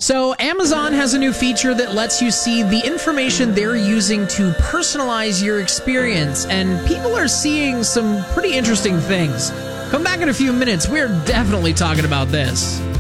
So Amazon has a new feature that lets you see the information they're using to personalize your experience, and people are seeing some pretty interesting things. Come back in a few minutes. We're definitely talking about this.